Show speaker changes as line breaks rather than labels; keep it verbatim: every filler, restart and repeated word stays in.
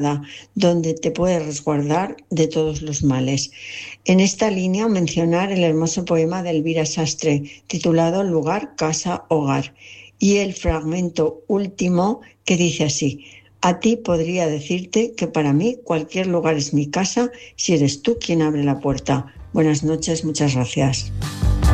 donde te puedes resguardar de todos los males. En esta línea mencionar el hermoso poema de Elvira Sastre, titulado Lugar, Casa, Hogar, y el fragmento último que dice así: a ti podría decirte que para mí cualquier lugar es mi casa si eres tú quien abre la puerta. Buenas noches, muchas gracias.